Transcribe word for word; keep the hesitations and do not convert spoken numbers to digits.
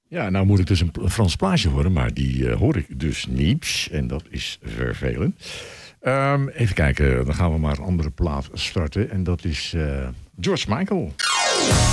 Ja, nou moet ik dus een Frans plaatje horen, maar die uh, hoor ik dus niet. En dat is vervelend. Um, even kijken, dan gaan we maar een andere plaat starten. En dat is uh, George Michael.